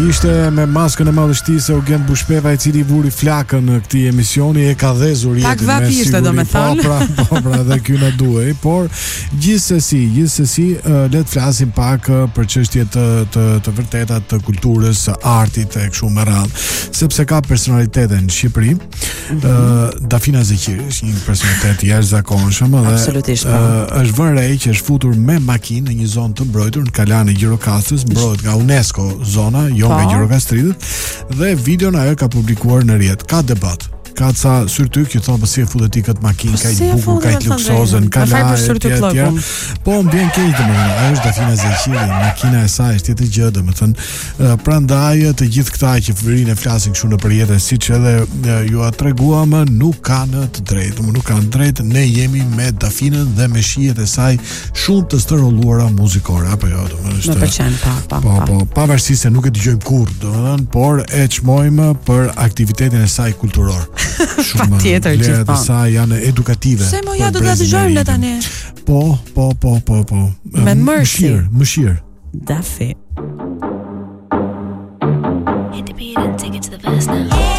Ishte me maskën e madhështisë Eugen Bushpeva, i cili vuri flakën në këtij emisioni, e ka dhezur jetën. Pak vap ishte, domethënë. Po pra, dhe ky na duhej, por gjithsesi, le të flasim pak për çështjet të vërteta të kulturës, së artit e kështu me radhë, sepse ka personalitete në Shqipëri. Dafina Zeqiri është një personalitet i jashtëzakonshëm dhe është vënë re që është futur me makinë në një zonë të mbrojtur në Kalan e Gjirokastrës, mbrojtur nga UNESCO zona, jo nga Gjirokastritët, dhe videon ajo ka publikuar në rrjet. Ka debat. Ka ca syrtyk që thonë si e futet ti këtë makinë, ka i bukur, ka i luksoze, ka la po më vjen keq domethënë. Ajo është Dafina Zeqiri, makina e saj është tjetër gjë domethënë. Prandaj të gjithë këta që vërinë flasin kështu në përjetë, siç edhe ju a treguam, nuk kanë të drejtë, nuk kanë drejtë. Ne jemi me Dafinën dhe me shijet e saj shumë të stërolluara muzikore, apo jo, domethënë. Po, pavarësisht se nuk e dëgjojmë kurrë, domethënë, por e çmojmë për aktivitetin e saj kulturor. Patjetër gjithmonë. Të saj janë edukative. Se mo ja do ta dëgjojmë le tani. Po. Me mëshirë. Dafi. Hit the beat and take it to the verse now.